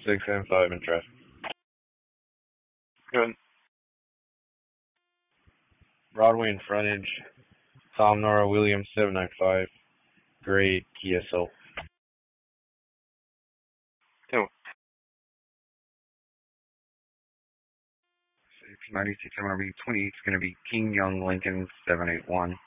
6M5 in traffic. Good. Broadway and frontage. Tom Nora Williams 795. Gray Kia Soul. 2. 696 MRB 20. It's going to be King Young Lincoln 781.